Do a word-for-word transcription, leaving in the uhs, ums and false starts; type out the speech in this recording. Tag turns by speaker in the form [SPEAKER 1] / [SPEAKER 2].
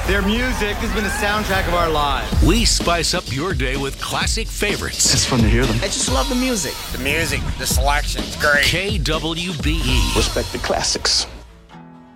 [SPEAKER 1] Their music has been the soundtrack of our lives.
[SPEAKER 2] We spice up your day with classic favorites.
[SPEAKER 3] It's fun to hear them.
[SPEAKER 4] I just love the music.
[SPEAKER 5] The music, the selection, it's great.
[SPEAKER 2] K W B E.
[SPEAKER 3] Respect the classics.